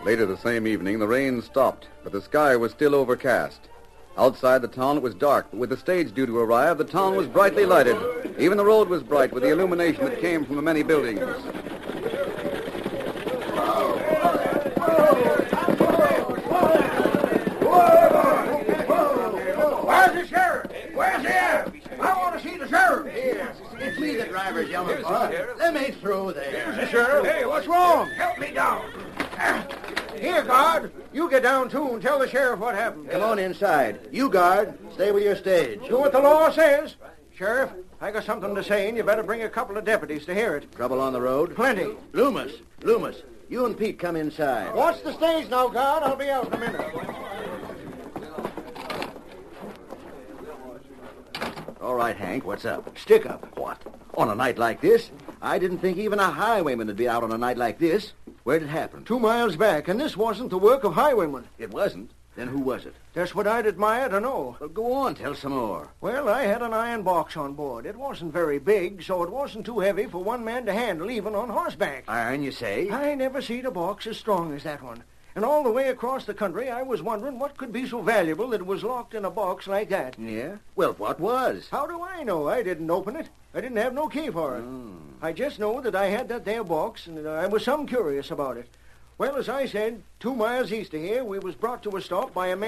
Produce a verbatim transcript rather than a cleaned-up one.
Later the same evening, the rain stopped, but the sky was still overcast. Outside the town, it was dark, but with the stage due to arrive, the town was brightly lighted. Even the road was bright with the illumination that came from the many buildings. Where's the sheriff? Where's he at? I want to see the sheriff. Here, it's me the driver's yelling for. Let me through there. Here's the sheriff. Hey, what's wrong? Help me down. Here, guard. You get down, too, and tell the sheriff what happened. Come on inside. You, guard, stay with your stage. Do what the law says. Sheriff, I got something to say, and you better bring a couple of deputies to hear it. Trouble on the road? Plenty. Loomis, Loomis, you and Pete come inside. Watch the stage now, guard. I'll be out in a minute. All right, Hank, what's up? Stick up. What? On a night like this? I didn't think even a highwayman would be out on a night like this. Where'd it happen? Two miles back, and this wasn't the work of highwaymen. It wasn't? Then who was it? That's what I'd admire to know. Well, go on, tell some more. Well, I had an iron box on board. It wasn't very big, so it wasn't too heavy for one man to handle, even on horseback. Iron, you say? I never seen a box as strong as that one. And all the way across the country, I was wondering what could be so valuable that it was locked in a box like that. Yeah? Well, what was? How do I know? I didn't open it. I didn't have no key for it. Mm. I just know that I had that there box, and I was some curious about it. Well, as I said, two miles east of here, we was brought to a stop by a man